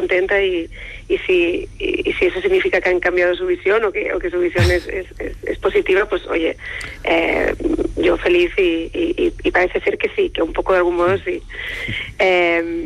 contenta y si eso significa que han cambiado su visión o que su visión es positiva, pues oye, yo feliz y parece ser que sí, que un poco de algún modo sí.